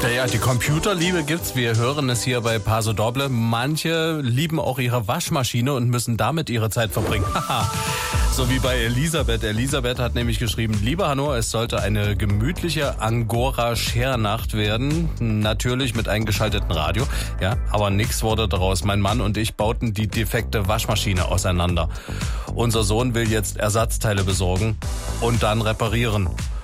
Ja, die Computerliebe gibt's. Wir hören es hier bei Paso Doble. Manche lieben auch ihre Waschmaschine und müssen damit ihre Zeit verbringen. Haha. So wie bei Elisabeth. Elisabeth hat nämlich geschrieben, lieber Hanno, es sollte eine gemütliche Angora-Schernacht werden. Natürlich mit eingeschaltetem Radio. Ja, aber nix wurde daraus. Mein Mann und ich bauten die defekte Waschmaschine auseinander. Unser Sohn will jetzt Ersatzteile besorgen und dann reparieren.